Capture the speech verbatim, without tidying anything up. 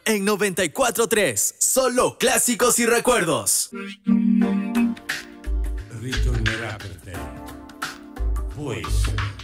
En noventa y cuatro tres, solo clásicos y recuerdos. Ritornerà per te. Può essere.